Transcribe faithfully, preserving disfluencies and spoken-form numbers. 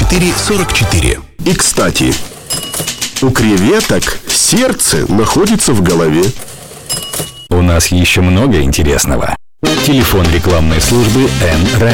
четыре сорок четыре. И, кстати, у креветок сердце находится в голове. У нас еще много интересного. Телефон рекламной службы Эн Радио.